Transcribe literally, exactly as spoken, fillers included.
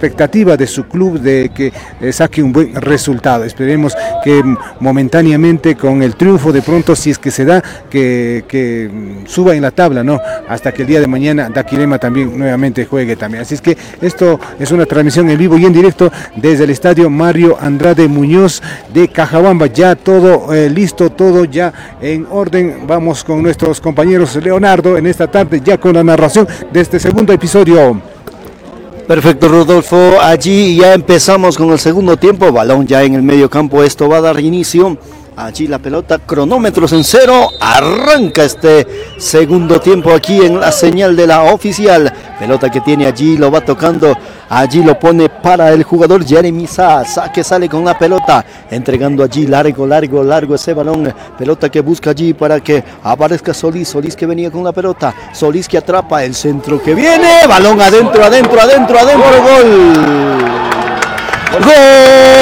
expectativa de su club de que eh, saque un buen resultado. Esperemos que momentáneamente con el triunfo de pronto, si es que se da, que, que suba en la tabla, ¿no? Hasta que el día de mañana Daquilema también nuevamente juegue también. Así es que esto es una transmisión en vivo y en directo desde el estadio Mario Andrade Muñoz de Cajamarca. Ya todo eh, listo, todo ya en orden. Vamos con nuestros compañeros Leonardo en esta tarde ya con la narración de este segundo episodio. Perfecto, Rodolfo, allí ya empezamos con el segundo tiempo, balón ya en el medio campo, esto va a dar inicio. Allí la pelota, cronómetros en cero, arranca este segundo tiempo aquí en la señal de la oficial. Pelota que tiene allí, lo va tocando, allí lo pone para el jugador Jeremy Sá, Sá que sale con la pelota, entregando allí largo, largo, largo ese balón. Pelota que busca allí para que aparezca Solís, Solís que venía con la pelota, Solís que atrapa el centro que viene, balón adentro, adentro, adentro, adentro, gol. ¡Gol!